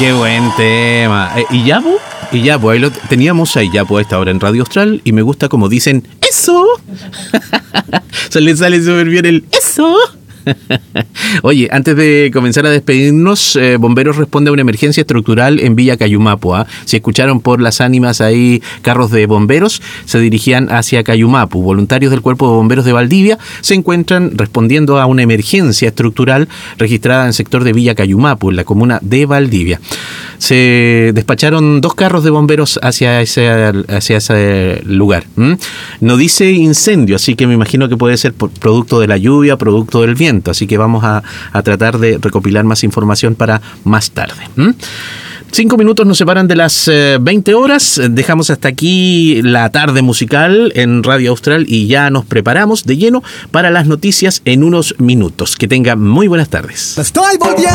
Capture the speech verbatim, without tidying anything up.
Qué buen tema. Eh, ¿Y ya, po? Y ya, pues ahí lo teníamos ahí ya, pues a esta hora en Radio Austral. Y me gusta como dicen, ¡eso! Se le sale súper bien el ¡eso! Oye, antes de comenzar a despedirnos, eh, Bomberos responde a una emergencia estructural en Villa Cayumapu. ¿eh? Si escucharon por las ánimas ahí carros de bomberos, se dirigían hacia Cayumapu. Voluntarios del Cuerpo de Bomberos de Valdivia se encuentran respondiendo a una emergencia estructural registrada en el sector de Villa Cayumapu, en la comuna de Valdivia. Se despacharon dos carros de bomberos hacia ese, hacia ese lugar. ¿Mm? No dice incendio, así que me imagino que puede ser por producto de la lluvia, producto del viento. Así que vamos a, a tratar de recopilar más información para más tarde. ¿Mm? Cinco minutos nos separan de las eh, veinte horas. Dejamos hasta aquí la tarde musical en Radio Austral y ya nos preparamos de lleno para las noticias en unos minutos. Que tengan muy buenas tardes. Estoy volviendo.